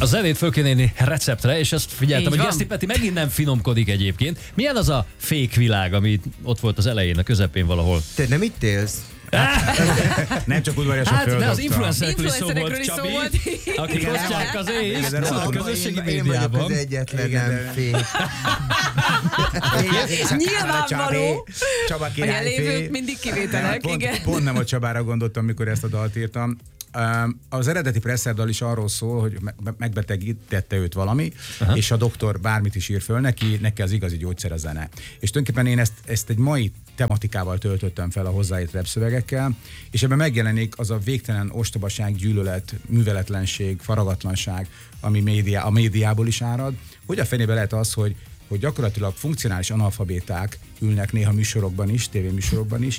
A zenét föl kéne írni receptre, és ezt figyeltem, hogy Geszti Peti megint nem finomkodik egyébként. Milyen az a fake világ, ami ott volt az elején, a közepén valahol? Te nem itt élsz? Nem csak udvariasan Hát, de földobta. az influencerekről is szó volt, Csabi, akik osztják az észt a közösségi Én vagyok médiában. az egyetlen nem fél. Nyilvánvaló, Csaba hogy elévők királyfé. mindig kivételek, igen. Pont nem a Csabára gondoltam, mikor ezt a dalt írtam. Az eredeti Presser-dal is arról szól, hogy megbetegítette őt valami, és a doktor bármit is ír föl neki az igazi gyógyszer a zene. És tulajdonképpen én ezt egy mai tematikával töltöttem fel a hozzáírt repszövegekkel, és ebben megjelenik az a végtelen ostobaság, gyűlölet, műveletlenség, faragatlanság, ami a médiából is árad. Hogy a fenébe lehet az, hogy gyakorlatilag funkcionális analfabéták ülnek néha műsorokban is, tévéműsorokban is,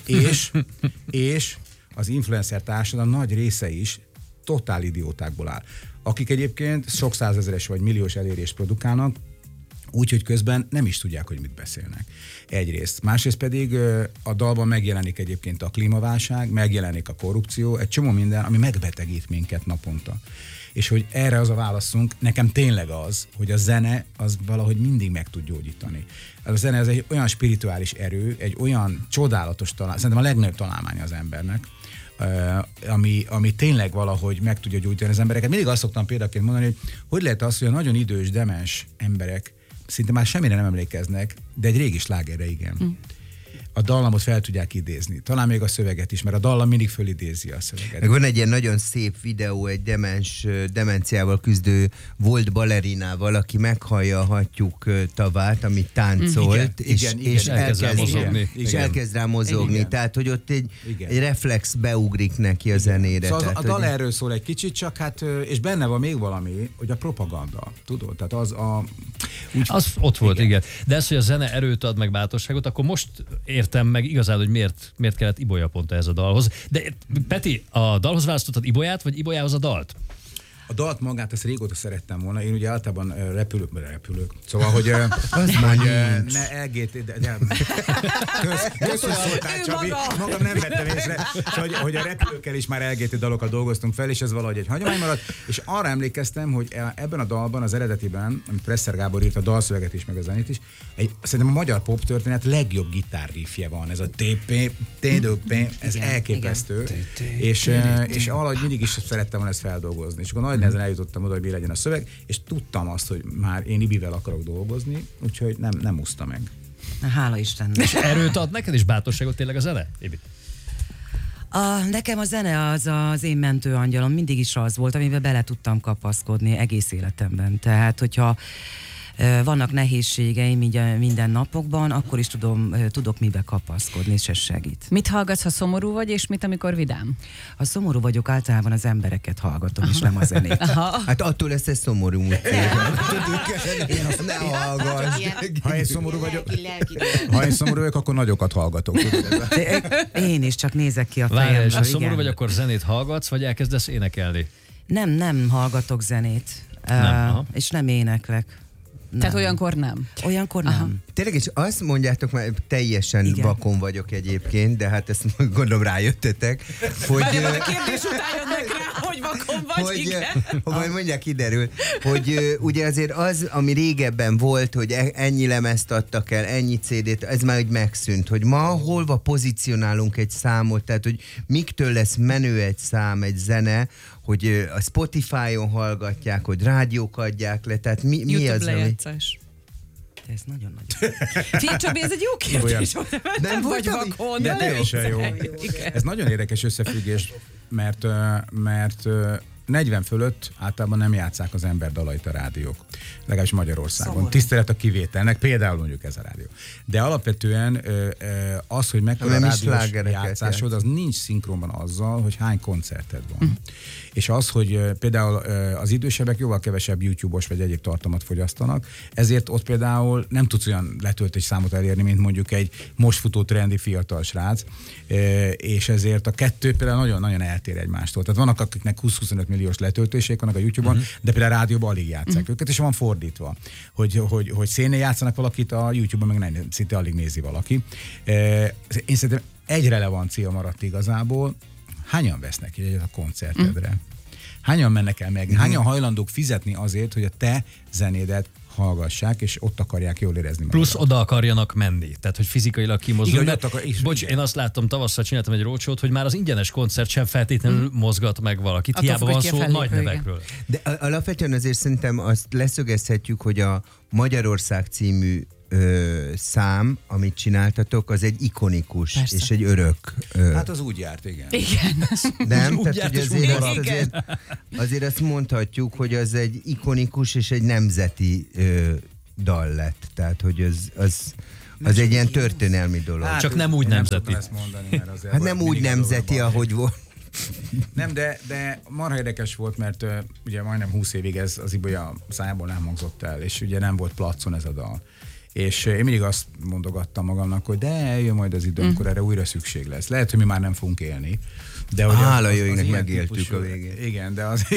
és az influencer társadalom nagy része is totál idiótákból áll, akik egyébként sok százezeres vagy milliós elérést produkálnak, úgyhogy közben nem is tudják, hogy mit beszélnek. Egyrészt. Másrészt pedig a dalban megjelenik egyébként a klímaválság, megjelenik a korrupció, egy csomó minden, ami megbetegít minket naponta. És hogy erre az a válaszunk, nekem tényleg az, hogy a zene az valahogy mindig meg tud gyógyítani. A zene ez egy olyan spirituális erő, egy olyan csodálatos találmány, szerintem a legnagyobb találmány az embernek, ami tényleg valahogy meg tudja gyógyítani az embereket. Mindig azt szoktam példaként mondani, hogy lehet az, hogy a nagyon idős, demens emberek szinte már semmire nem emlékeznek, de egy régi slágerre igen. A dallamot fel tudják idézni. Talán még a szöveget is, mert a dallam mindig fölidézi a szöveget. Meg van egy ilyen nagyon szép videó egy demenciával küzdő volt balerinával, aki meghallja a hattyúk tavát, amit táncolt, és elkezd rá mozogni. Igen. Tehát, hogy ott egy reflex beugrik neki a zenére. Szóval tehát, a dal erről szól egy kicsit, csak hát, és benne van még valami, hogy a propaganda, tudod? Tehát az ott volt, igen. De ez, hogy a zene erőt ad meg bátorságot, akkor most értem meg igazán, hogy miért kellett Ibolya pont ez a dalhoz. De Peti, a dalhoz választottad Ibolyát, vagy Ibolyához a dalt? A dalt magát, ezt régóta szerettem volna. Én ugye általában repülök. Szóval, hogy ne LGT, de köszönöm szóltál, Csabi. Magam nem vettem észre, hogy a repülőkkel is már LGT dalokat dolgoztunk fel, és ez valahogy egy hagyomány maradt. És arra emlékeztem, hogy ebben a dalban, az eredetiben, amit Presser Gábor írt, a dalszöveget is, meg a zenét is, szerintem a magyar pop történet legjobb gitárriffje van. Ez a TP, ez elképesztő. És valahogy mindig is szerettem volna ezt feldolgozni. És akkor nagy nehezen eljutottam oda, hogy mi legyen a szöveg, és tudtam azt, hogy már én Ibivel akarok dolgozni, úgyhogy nem úszta meg. Hála Istennek. És erőt ad neked, és bátorságot tényleg a zene, Ibi? Nekem a zene az én mentőangyalom, mindig is az volt, amiben bele tudtam kapaszkodni egész életemben. Tehát, hogyha vannak nehézségeim minden napokban, akkor is tudok mibe kapaszkodni, és ez segít. Mit hallgatsz, ha szomorú vagy, és mit, amikor vidám? Ha szomorú vagyok, általában az embereket hallgatom, és nem a zenét. Hát attól lesz ez szomorú ne hallgass. Ha én szomorú vagyok, akkor nagyokat hallgatok. Én is csak nézek ki a fejemből. fejemből. Ha szomorú vagy, akkor zenét hallgatsz, vagy elkezdesz énekelni? Nem hallgatok zenét. És nem éneklek. Nem. Tehát olyankor nem? Olyankor nem. Aha. Tényleg, és azt mondjátok, már teljesen vakon vagyok egyébként, de hát ezt gondolom rájöttetek, hogy... A kérdés után jönnek rá, hogy vakon vagy, igen. Hogy mondják, kiderül, hogy ugye azért az, ami régebben volt, hogy ennyi lemezt adtak el, ennyi CD-t, ez már úgy megszűnt, hogy ma holva pozícionálunk egy számot, tehát hogy miktől lesz menő egy szám, egy zene, hogy a Spotify-on hallgatják, hogy rádiók adják le, tehát mi az, ami... Ez nagyon nagy. Figyelj, Csabi, ez egy jó kérdés. Nem vagy vakon. De teljesen jó. Ez nagyon érdekes összefüggés, mert 40 fölött általában nem játsszák az ember dalait a rádiók. Legalábbis Magyarországon. Szóval. Tisztelet a kivételnek, például mondjuk ez a rádió. De alapvetően az, hogy mekkora rádiós játszásod, az nincs szinkronban azzal, hogy hány koncerted van. És az, hogy például az idősebbek jóval kevesebb YouTube-os vagy egyéb tartalmat fogyasztanak, ezért ott például nem tudsz olyan letöltés számot elérni, mint mondjuk egy most futó trendi fiatal srác, és ezért a kettő például nagyon-nagyon eltér egymástól. Tehát vannak, akiknek 20-25 milliós letöltések vannak a YouTube-on, de például a rádióban alig játsszák őket, és van fordítva, hogy szénén játszanak valakit, a YouTube-on meg szinte alig nézi valaki. Én szerintem egy relevancia maradt igazából, hányan vesznek egyet a koncertedre? Hányan mennek el meg? Hányan hajlandók fizetni azért, hogy a te zenédet hallgassák, és ott akarják jól érezni magukat. Plusz oda akarjanak menni, tehát hogy fizikailag kimozdulni. Igen, ott akar- és Bocs, igen. én azt láttam, tavasszal csináltam egy roadshow-t, hogy már az ingyenes koncert sem feltétlenül mozgat meg valakit. Attól Hiába függ, van hogy ki szó a nagy fellépő, nevekről. De alapvetően azért szerintem azt leszögezhetjük, hogy a Magyarország című szám, amit csináltatok, az egy ikonikus Persze. és egy örök. Hát az úgy járt, igen. Igen. Nem? Úgy Tehát, járt, hogy és azért, úgy marad. azért azt mondhatjuk, hogy az egy ikonikus és egy nemzeti dal lett. Tehát, hogy az egy ilyen történelmi dolog. Csak nem úgy én nemzeti. tudtam ezt mondani, mert azért Hát volt nem úgy mindig az nemzeti, óvában. ahogy volt. Nem, de marha érdekes volt, mert ugye majdnem 20 évig ez az Ibolya szájából nem hangzott el, és ugye nem volt placon ez a dal. És én mindig azt mondogattam magamnak, hogy de eljön majd az idő, amikor erre újra szükség lesz. Lehet, hogy mi már nem fogunk élni. De hogy Hála az jöjjnek, ilyen megéltük típusú- a végén. Igen,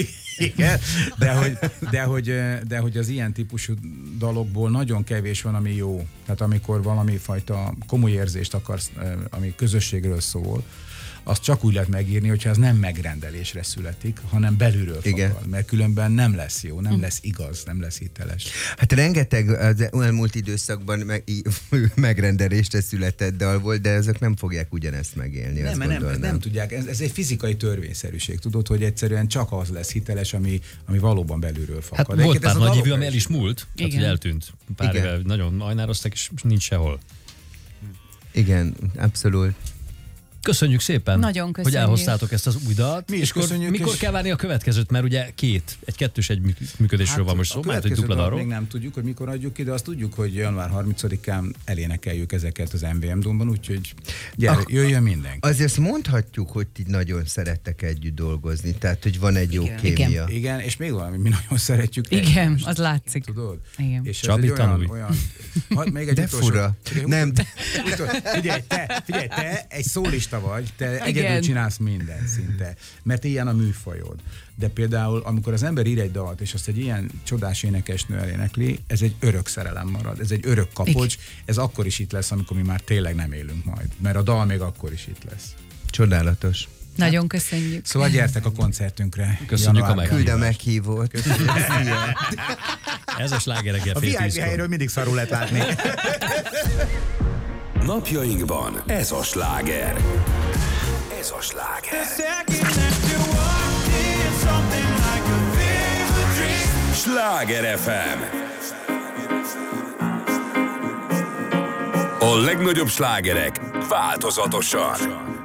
de hogy az ilyen típusú dalokból nagyon kevés van, ami jó. Tehát amikor valami fajta komoly érzést akarsz, ami közösségről szól, azt csak úgy lehet megírni, hogyha az nem megrendelésre születik, hanem belülről Igen. fakad. Mert különben nem lesz jó, nem lesz igaz, nem lesz hiteles. Hát rengeteg az elmúlt időszakban megrendelésre született dal volt, de ezek nem fogják ugyanezt megélni. azt Nem gondolnám. tudják, ez egy fizikai törvényszerűség, tudod, hogy egyszerűen csak az lesz hiteles, ami valóban belülről fakad. Hát volt Egyébként pár ez a nagy dalokra hívő, ami el is múlt, tehát Igen. hogy eltűnt. Pár Igen. éve nagyon ajnároztak, és nincs sehol. Igen, abszolút. Köszönjük szépen, Nagyon hogy köszönjük. elhoztátok ezt az új dalt. Mi is És akkor köszönjük, mikor és- kell várni a következőt? Mert ugye egy kettős egy működésről van most szó, a mert hogy következő dupla dalt dalról. még nem tudjuk, hogy mikor adjuk ki, de azt tudjuk, hogy január 30-án elénekeljük ezeket az MVM Domban, úgyhogy gyere, jöjjön mindenki. Azért azt mondhatjuk, hogy ti nagyon szerettek együtt dolgozni, tehát hogy van egy jó Igen. kémia. Igen, és még valami, mi nagyon szeretjük. Igen, egymást. az látszik. Tudod? Igen. És ez Csabi, egy tanulj. még egy De utolsó- fura. Nem, de Figyelj, te egy szólista vagy, te Igen. egyedül csinálsz mindent szinte, mert ilyen a műfajod. De például, amikor az ember ír egy dalt, és azt egy ilyen csodás énekesnő elénekli, ez egy örök szerelem marad, ez egy örök kapocs, ez akkor is itt lesz, amikor mi már tényleg nem élünk majd, mert a dal még akkor is itt lesz. csodálatos. Nagyon köszönjük. Szóval gyertek a koncertünkre. Köszönjük a januárban. Küld a meghívót. Szia. Ez a slágerekkel A fél VIP tízkor. helyről mindig szarul lehet látni. Napjainkban ez a sláger. Ez a sláger. Sláger FM. A legnagyobb slágerek változatosan.